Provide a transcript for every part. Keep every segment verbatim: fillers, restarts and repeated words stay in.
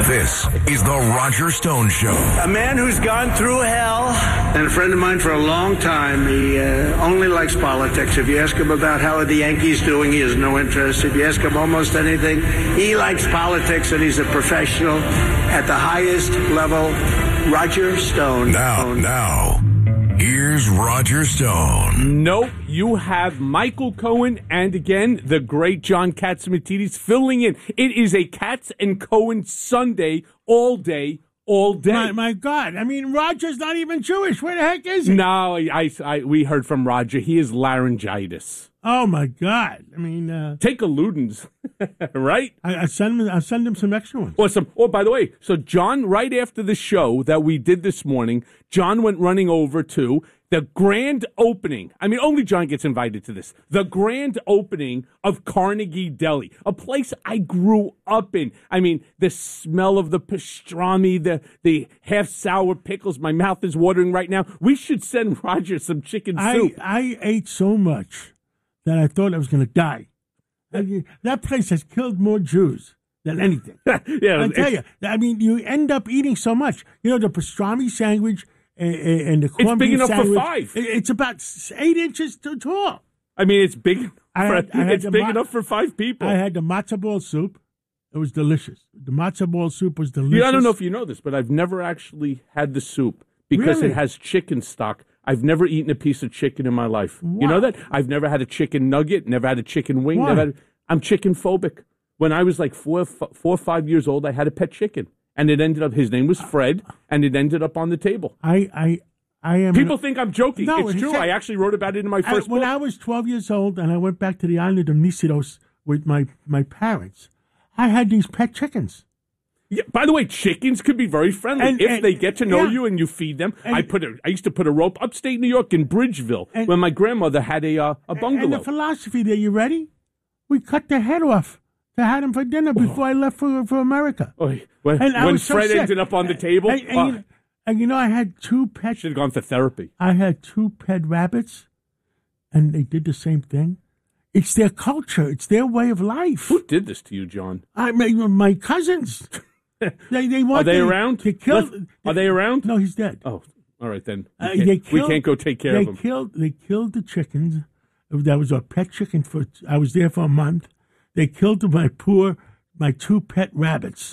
This is the Roger Stone Show. A man who's gone through hell, and a friend of mine for a long time. He uh, only likes politics. If you ask him about how are the Yankees doing, he has no interest. If you ask him almost anything, he likes politics, and he's a professional at the highest level. Roger Stone. Now, now, here's Roger Stone. Nope, you have Michael Cohen and, again, the great John Catsimatidis filling in. It is a Katz and Cohen Sunday all day, all day. My, my God. I mean, Roger's not even Jewish. Where the heck is he? No, I, I, we heard from Roger. He is laryngitis. Oh, my God. I mean... Uh, Take a Ludens, right? I, I send him, I'll send him some extra ones. Or some, oh, by the way, so John, right after the show that we did this morning, John went running over to the grand opening. I mean, only John gets invited to this. The grand opening of Carnegie Deli, a place I grew up in. I mean, the smell of the pastrami, the, the half-sour pickles. My mouth is watering right now. We should send Roger some chicken soup. I, I ate so much that I thought I was going to die. I mean, that place has killed more Jews than anything. yeah, I tell you. I mean, you end up eating so much. You know, the pastrami sandwich and, and the corned It's big beef enough sandwich, for five. It's about eight inches too tall. I mean, it's big. I For, had- I had it's the big ma- enough for five people. I had the matzo ball soup. It was delicious. The matzo ball soup was delicious. Yeah, I don't know if you know this, but I've never actually had the soup because Really? it has chicken stock. I've never eaten a piece of chicken in my life. You know Wow. that? I've never had a chicken nugget, never had a chicken wing. Why? Never had, I'm chicken phobic. When I was like four, f- four or five years old, I had a pet chicken. And it ended up, his name was Fred, and it ended up on the table. I, I, I am. People think I'm joking. No, it's he true. said- I actually wrote about it in my I, first when book. I was twelve years old and I went back to the island of Nisidos with my, my parents, I had these pet chickens. Yeah, by the way, chickens could be very friendly And- if and- they get to know yeah. you and you feed them. And- I put a, I used to put a rope upstate New York in Bridgeville And- when my grandmother had a uh, a bungalow. And the philosophy there, you ready? We cut their head off to have them for dinner before I left for for America. Oh, when And I when was so Fred sick. ended up on the table, And, and, uh, you know, and you know, I had two pet. should have gone for therapy. I had two pet rabbits, and they did the same thing. It's their culture. It's their way of life. Who did this to you, John? I mean, my cousins. They they want. Are they to- around? To kill, Let's- Are they around? No, he's dead. Oh, all right then. We, Uh, can't, they we killed- can't go take care they of them. Killed, they killed the chickens. That was a pet chicken for. I was there for a month. They killed my poor, my two pet rabbits,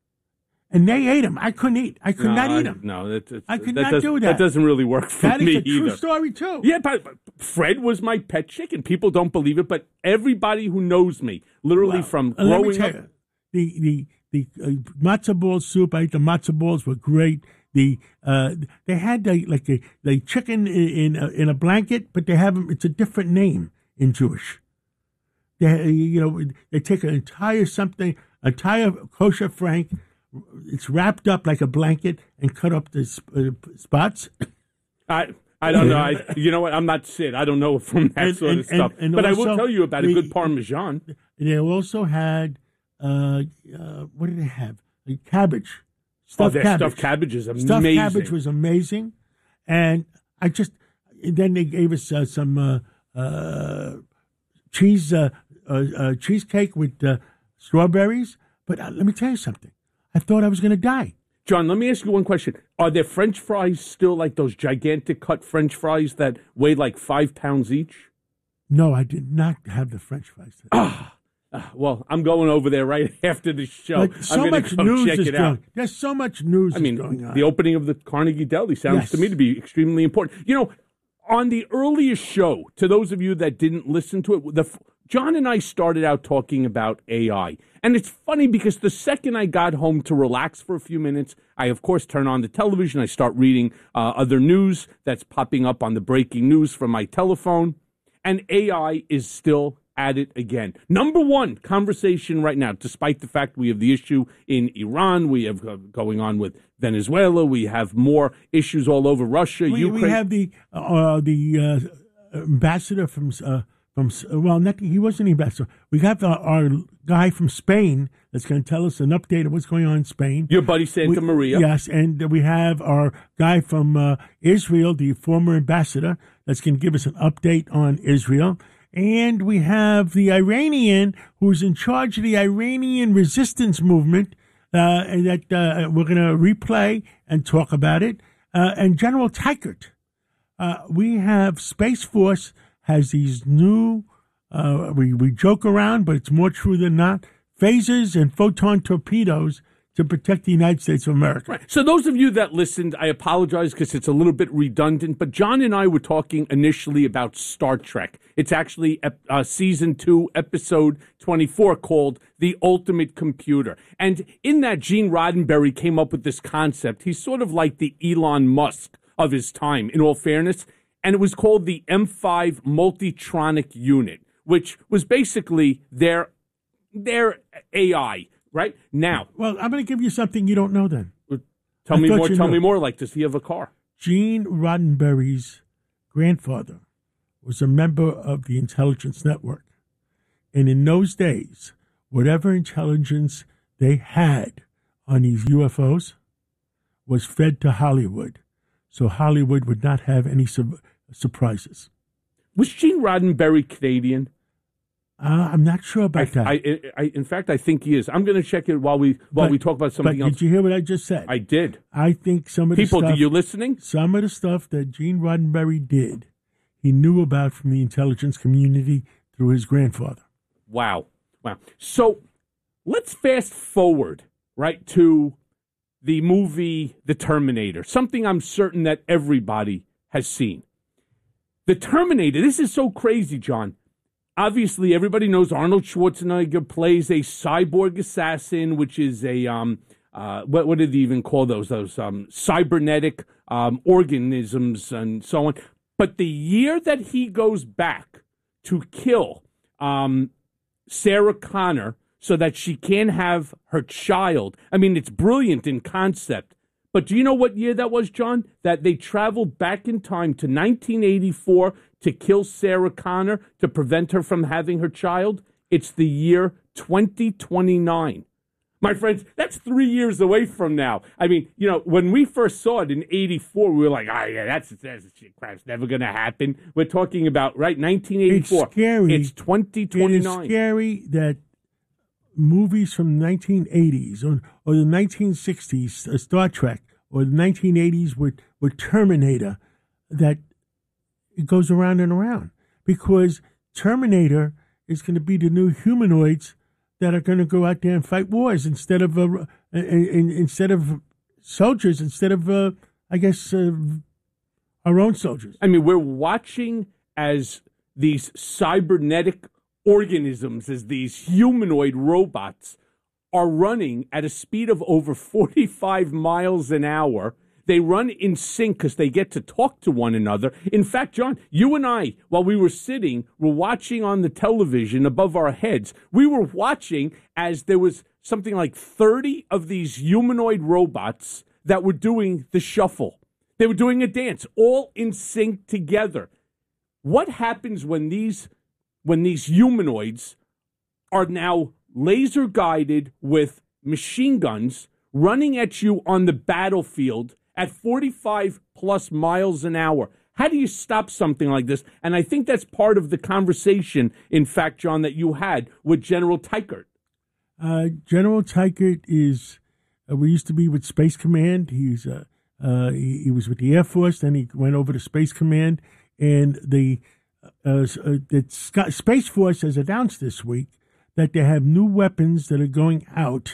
and they ate them. I couldn't eat. I could no, not I, eat them. No, that, that, I could that not does, do that. That doesn't really work for That is me a true either. story too. Yeah, but, but Fred was my pet chicken. People don't believe it, but everybody who knows me, literally Well, from uh, let me growing tell up. you, the the the uh, matzo ball soup. I ate the matzo balls were great. The uh, they had the, like a the chicken in in a, in a blanket, but they have 'em- it's a different name in Jewish. They you know they take an entire something entire kosher frank. It's wrapped up like a blanket and cut up the sp- uh, spots. I I don't know. I, you know what? I'm not Sid. I don't know from that And- sort and- of stuff. and- and but I will also tell you about a the- good Parmesan. They also had uh, uh, what did they have? Like cabbage. Oh, Stuffed their cabbage. stuffed cabbage is amazing. Stuffed cabbage was amazing, and I just and then they gave us uh, some uh, uh, cheese uh, uh, uh, cheesecake with uh, strawberries. But uh, let me tell you something. I thought I was going to die. John, let me ask you one question. Are there French fries still like those gigantic cut French fries that weigh like five pounds each? No, I did not have the French fries. Ah, uh, well, I'm going over there right after the show. But so I'm going much to go news check is it going. out. There's so much news I mean, is going on. the opening of the Carnegie Deli sounds Yes. to me to be extremely important. You know, on the earliest show, to those of you that didn't listen to it, the John and I started out talking about A I. And it's funny because the second I got home to relax for a few minutes, I, of course, turn on the television. I start reading uh, other news that's popping up on the breaking news from my telephone. And A I is still at it again. Number one conversation right now, despite the fact we have the issue in Iran, we have uh, going on with Venezuela, we have more issues all over Russia, we, Ukraine. we have the uh, the uh, ambassador from uh, from well, not, he wasn't the ambassador. We have our, our guy from Spain that's going to tell us an update of what's going on in Spain. Your buddy Santa We- Maria. Yes, and we have our guy from uh, Israel, the former ambassador, that's going to give us an update on Israel. And we have the Iranian who's in charge of the Iranian resistance movement uh, and that uh, we're going to replay and talk about it. Uh, and General Teichert, uh, we have Space Force has these new, uh, we, we joke around, but it's more true than not, phasers and photon torpedoes to protect the United States of America. Right. So those of you that listened, I apologize because it's a little bit redundant, but John and I were talking initially about Star Trek. It's actually uh, season two, episode twenty-four, called The Ultimate Computer. And in that, Gene Roddenberry came up with this concept. He's sort of like the Elon Musk of his time, in all fairness. And it was called the M five Multitronic Unit, which was basically their, their A I. Right now, well, I'm going to give you something you don't know. Then tell I me more. Tell knew. me more. Like, does he have a car? Gene Roddenberry's grandfather was a member of the intelligence network, and in those days, whatever intelligence they had on these U F Os was fed to Hollywood, so Hollywood would not have any su- surprises. Was Gene Roddenberry Canadian? Uh, I'm not sure about I, that. I, I, in fact, I think he is. I'm going to check it while we while but, we talk about something but else. Did you hear what I just said? I did. I think some of the People, stuff, do you listening? Some of the stuff that Gene Roddenberry did, he knew about from the intelligence community through his grandfather. Wow, wow. So let's fast forward right to the movie The Terminator. Something I'm certain that everybody has seen. The Terminator. This is so crazy, John. Obviously, everybody knows Arnold Schwarzenegger plays a cyborg assassin, which is a, um, uh, what, what did they even call those? Those um, cybernetic um, organisms and so on. But the year that he goes back to kill um, Sarah Connor so that she can have her child, I mean, it's brilliant in concept. But do you know what year that was, John? That they traveled back in time to nineteen eighty-four to kill Sarah Connor to prevent her from having her child? It's the year twenty twenty-nine. My friends, that's three years away from now. I mean, you know, when we first saw it in eighty-four, we were like, oh, yeah, that's, that's shit crap's never going to happen. We're talking about, right, nineteen eighty-four. It's scary. It's twenty twenty-nine. It is scary that movies from the nineteen eighties or, or the nineteen sixties, uh, Star Trek, or the nineteen eighties with, with Terminator, that it goes around and around. Because Terminator is going to be the new humanoids that are going to go out there and fight wars instead of uh, in, in, instead of soldiers, instead of, uh, I guess, uh, our own soldiers. I mean, we're watching as these cybernetic organisms, as these humanoid robots, are running at a speed of over forty-five miles an hour. They run in sync because they get to talk to one another. In fact, John, you and I, while we were sitting, were watching on the television above our heads. We were watching as there was something like thirty of these humanoid robots that were doing the shuffle. They were doing a dance, all in sync together. What happens when these when these humanoids are now laser guided with machine guns running at you on the battlefield at forty-five plus miles an hour? How do you stop something like this? And I think that's part of the conversation, in fact, John, that you had with General Teichert. Uh, General Teichert is, uh, we used to be with Space Command. He's uh, uh, he, he was with the Air Force, then he went over to Space Command. And the, uh, uh, the Space Force has announced this week that they have new weapons that are going out,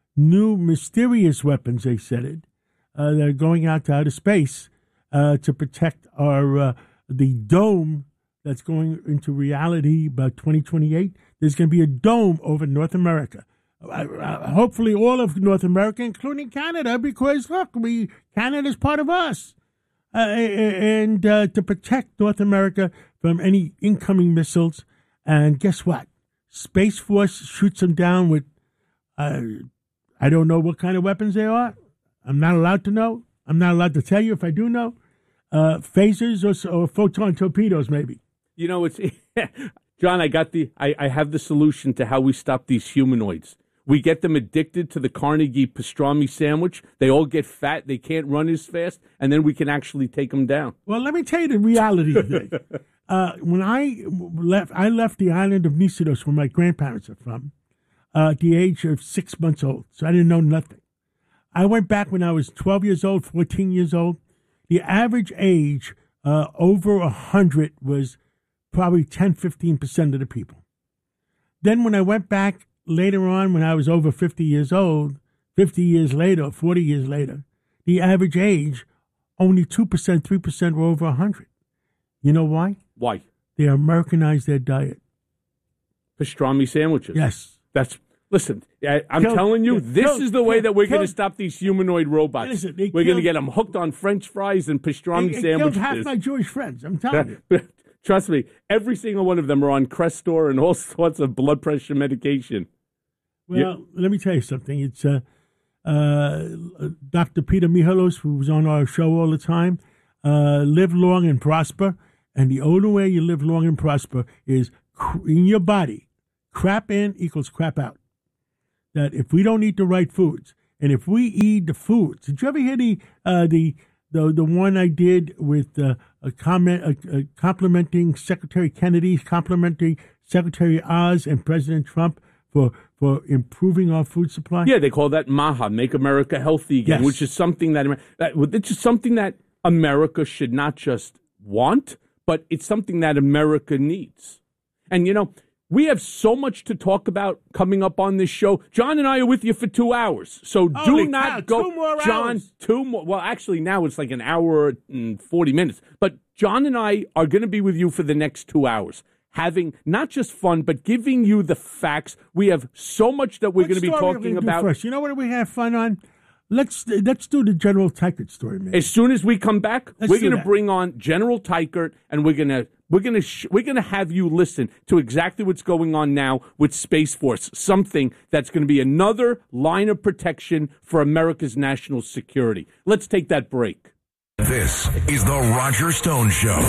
new mysterious weapons, they said it, uh, that are going out to outer space uh, to protect our uh, the dome that's going into reality about twenty twenty-eight. There's going to be a dome over North America. Uh, uh, hopefully all of North America, including Canada, because, look, we Canada's part of us. Uh, and uh, to protect North America from any incoming missiles. And guess what? Space Force shoots them down with, uh, I don't know what kind of weapons they are. I'm not allowed to know. I'm not allowed to tell you if I do know. Uh, phasers or, or photon torpedoes, maybe. You know, it's John, I got the, I, I have the solution to how we stop these humanoids. We get them addicted to the Carnegie pastrami sandwich. They all get fat. They can't run as fast. And then we can actually take them down. Well, let me tell you the reality of it. Uh, when I left, I left the island of Niceros, where my grandparents are from. uh, at the age of six months old, so I didn't know nothing. I went back when I was twelve years old, fourteen years old. The average age uh, over one hundred was probably ten, fifteen percent of the people. Then when I went back later on, when I was over fifty years old, fifty years later, forty years later, the average age, only two percent, three percent were over one hundred. You know why? Why? They Americanized their diet. Pastrami sandwiches. Yes. That's, listen, I, I'm Kill- telling you, kill- this kill- is the way kill- that we're going to kill- stop these humanoid robots. Listen, they we're going to killed- get them hooked on French fries and pastrami It, it sandwiches. killed half my Jewish friends, I'm telling you. Trust me, every single one of them are on Crestor and all sorts of blood pressure medication. Well, Yeah. let me tell you something. It's uh, uh, Doctor Peter Mihalos, who's on our show all the time. Uh, live long and prosper. And the only way you live long and prosper is cr- in your body. Crap in equals crap out. That if we don't eat the right foods, and if we eat the foods, did you ever hear the uh, the the the one I did with uh, a comment uh, uh, complimenting Secretary Kennedy, complimenting Secretary Oz and President Trump for for improving our food supply? Yeah, they call that MAHA, Make America Healthy Again, Yes. which is something that, that it's just something that America should not just want, but it's something that America needs. And, you know, we have so much to talk about coming up on this show. John and I are with you for two hours. So Holy do not cow, go. two more John, hours. two more. Well, actually, now it's like an hour and forty minutes. But John and I are going to be with you for the next two hours, having not just fun, but giving you the facts. We have so much that we're What going to be story are we talking gonna do about. first? You know what we have fun on? Let's let's do the General Teichert story, man. As soon as we come back, Let's we're do going to that. bring on General Teichert, and we're going to we're going to sh- we're going to have you listen to exactly what's going on now with Space Force, something that's going to be another line of protection for America's national security. Let's take that break. This is the Roger Stone Show.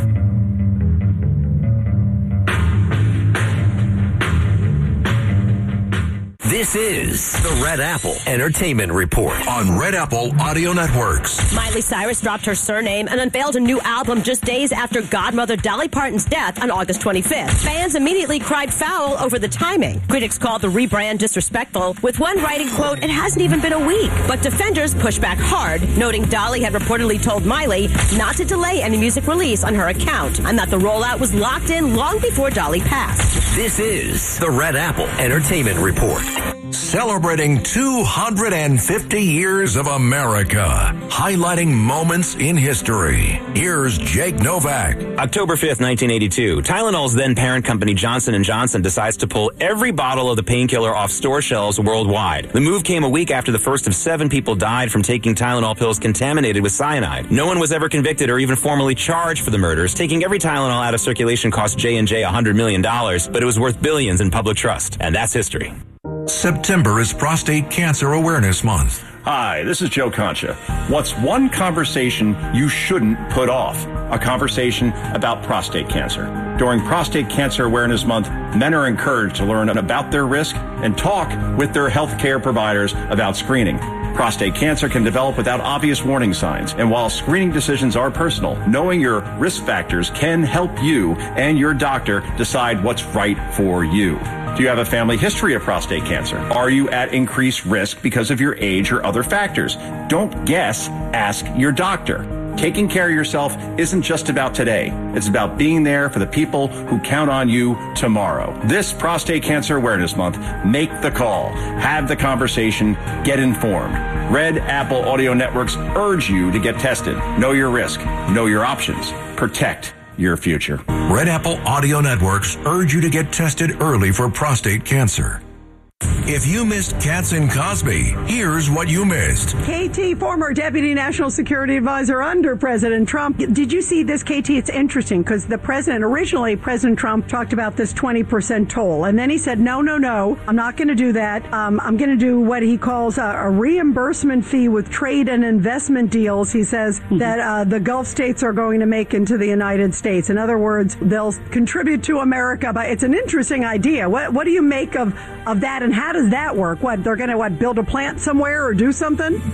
This is the Red Apple Entertainment Report On Red Apple Audio Networks. Miley Cyrus dropped her surname and unveiled a new album just days after godmother Dolly Parton's death on August twenty-fifth. Fans immediately cried foul over the timing. Critics called the rebrand disrespectful, with one writing, quote, "It hasn't even been a week." But defenders pushed back hard, noting Dolly had reportedly told Miley not to delay any music release on her account, and that the rollout was locked in long before Dolly passed. This is the Red Apple Entertainment Report. Celebrating two hundred fifty years of America. Highlighting moments in history. Here's Jake Novak. October fifth, nineteen eighty-two, Tylenol's then parent company Johnson and Johnson decides to pull every bottle of the painkiller off store shelves worldwide. The move came a week after the first of seven people died from taking Tylenol pills contaminated with cyanide. No one was ever convicted or even formally charged for the murders. Taking every Tylenol out of circulation cost J and J one hundred million dollars, but it was worth billions in public trust. And that's history. September is Prostate Cancer Awareness Month. Hi, this is Joe Concha. What's one conversation you shouldn't put off? A conversation about prostate cancer. During Prostate Cancer Awareness Month, men are encouraged to learn about their risk and talk with their healthcare providers about screening. Prostate cancer can develop without obvious warning signs, and while screening decisions are personal, knowing your risk factors can help you and your doctor decide what's right for you. Do you have a family history of prostate cancer? Are you at increased risk because of your age or other factors? Don't guess, ask your doctor. Taking care of yourself isn't just about today. It's about being there for the people who count on you tomorrow. This Prostate Cancer Awareness Month, make the call, have the conversation, get informed. Red Apple Audio Networks urge you to get tested. Know your risk, know your options, protect your future. Red Apple Audio Networks urge you to get tested early for prostate cancer. If you missed Katz and Cosby, here's what you missed. K T, former Deputy National Security Advisor under President Trump. Did you see this, K T? It's interesting because the president, originally President Trump talked about this twenty percent toll. And then he said, no, no, no, I'm not going to do that. Um, I'm going to do what he calls a, a reimbursement fee with trade and investment deals. He says mm-hmm. that uh, the Gulf states are going to make into the United States. In other words, they'll contribute to America. But it's an interesting idea. What, what do you make of, of that? And how does that work? What, they're going to what build a plant somewhere or do something?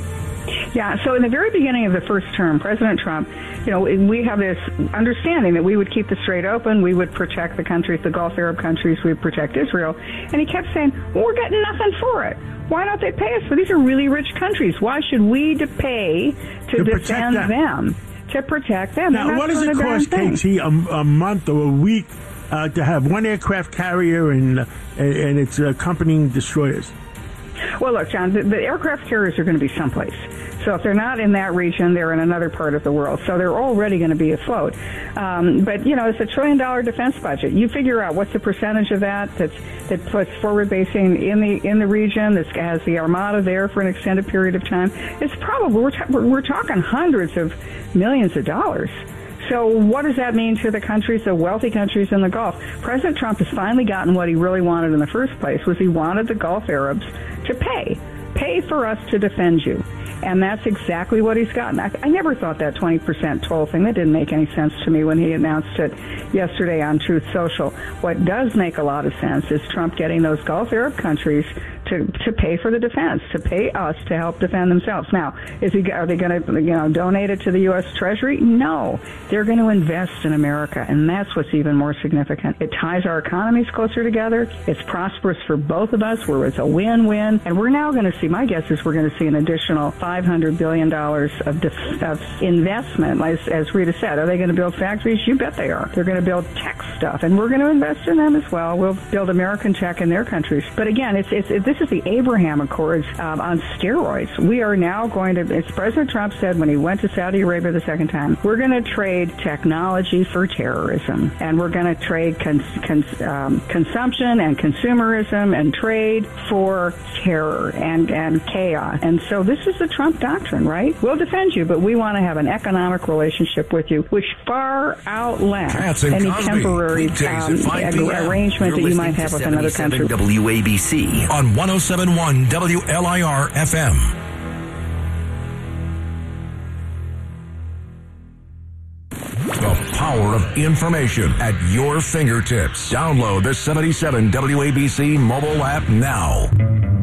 Yeah, so in the very beginning of the first term, President Trump, you know, we have this understanding that we would keep the Strait open, we would protect the countries, the Gulf Arab countries, we would protect Israel, and he kept saying, well, we're getting nothing for it. Why don't they pay us for these are really rich countries? Why should we to pay to, to defend them. them? To protect them. Now, what does it cost, K T, a, a month or a week uh, to have one aircraft carrier and, uh, and its accompanying destroyers? Well, look, John, the, the aircraft carriers are going to be someplace. So if they're not in that region, they're in another part of the world. So they're already going to be afloat. Um, but, you know, it's a trillion dollar defense budget. You figure out what's the percentage of that that's, that puts forward basing in the in the region, that has the Armada there for an extended period of time. It's probably, we're, ta- we're talking hundreds of millions of dollars. So what does that mean to the countries, the wealthy countries in the Gulf? President Trump has finally gotten what he really wanted in the first place, was he wanted the Gulf Arabs to pay. Pay for us to defend you. And that's exactly what he's gotten. I, I never thought that twenty percent toll thing, that didn't make any sense to me when he announced it yesterday on Truth Social. What does make a lot of sense is Trump getting those Gulf Arab countries to, to pay for the defense, to pay us to help defend themselves. Now, is he, are they going to, you know, donate it to the U S Treasury? No. They're going to invest in America, and that's what's even more significant. It ties our economies closer together. It's prosperous for both of us, where it's a win-win. And we're now going to see, my guess is we're going to see an additional five hundred billion dollars of, def- of investment. As, as Rita said, are they going to build factories? You bet they are. They're going to build tech stuff, and we're going to invest in them as well. We'll build American tech in their countries. But again, it's, it's, it, this is the Abraham Accords um, on steroids. We are now going to, as President Trump said when he went to Saudi Arabia the second time, we're going to trade technology for terrorism, and we're going to trade cons- cons- um, consumption and consumerism and trade for terror and, and chaos. And so this is the Trump doctrine, right? We'll defend you, but we want to have an economic relationship with you, which far outlasts any Cosby, temporary um, arrangement You're that you might have with another country. W A B C on one oh seven point one W L I R F M. The power of information at your fingertips. Download the seventy-seven W A B C mobile app now.